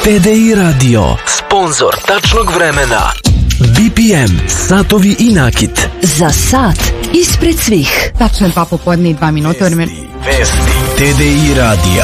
TDI Radio, sponzor tačnog vremena. BPM, satovi i nakit. Za sat ispred svih. Tačno 2 popodne i 2 minuta. Vesti TDI Radija.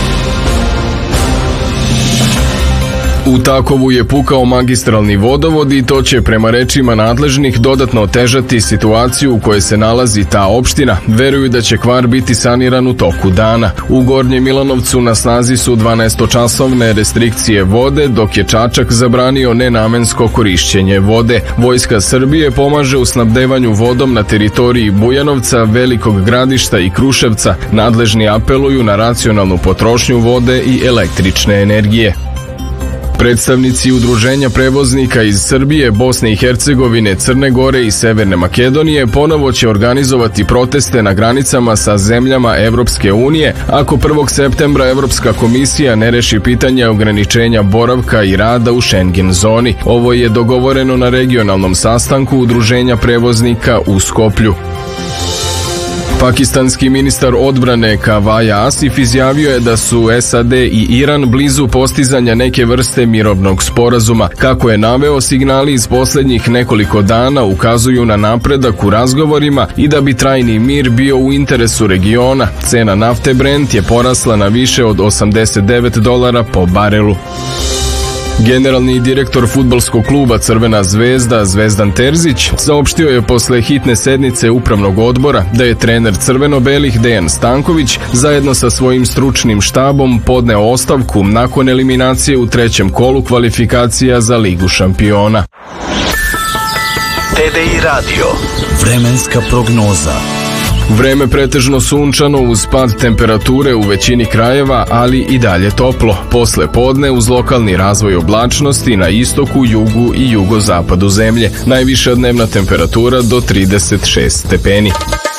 U Takovu je pukao magistralni vodovod i to će prema rečima nadležnih dodatno otežati situaciju u kojoj se nalazi ta opština. Veruju da će kvar biti saniran u toku dana. U Gornjem Milanovcu na snazi su 12-časovne restrikcije vode, dok je Čačak zabranio nenamensko korišćenje vode. Vojska Srbije pomaže u snabdevanju vodom na teritoriji Bujanovca, Velikog Gradišta i Kruševca. Nadležni apeluju na racionalnu potrošnju vode i električne energije. Predstavnici udruženja prevoznika iz Srbije, Bosne i Hercegovine, Crne Gore i Severne Makedonije ponovo će organizovati proteste na granicama sa zemljama Evropske unije ako 1. septembra Evropska komisija ne reši pitanje ograničenja boravka i rada u Schengen zoni. Ovo je dogovoreno na regionalnom sastanku udruženja prevoznika u Skoplju. Pakistanski ministar odbrane Kavaja Asif izjavio je da su SAD i Iran blizu postizanja neke vrste mirovnog sporazuma. Kako je naveo, signali iz posljednjih nekoliko dana ukazuju na napredak u razgovorima i da bi trajni mir bio u interesu regiona. Cena nafte Brent je porasla na više od $89 po barelu. Generalni direktor fudbalskog kluba Crvena zvezda Zvezdan Terzić saopštio je posle hitne sednice upravnog odbora da je trener crveno-belih Dejan Stanković zajedno sa svojim stručnim štabom podneo ostavku nakon eliminacije u 3. kolu kvalifikacija za Ligu šampiona. TDI Radio, vremenska prognoza. Vreme pretežno sunčano uz pad temperature u većini krajeva, ali i dalje toplo. Posle podne uz lokalni razvoj oblačnosti na istoku, jugu i jugozapadu zemlje. Najviša dnevna temperatura do 36 stepeni.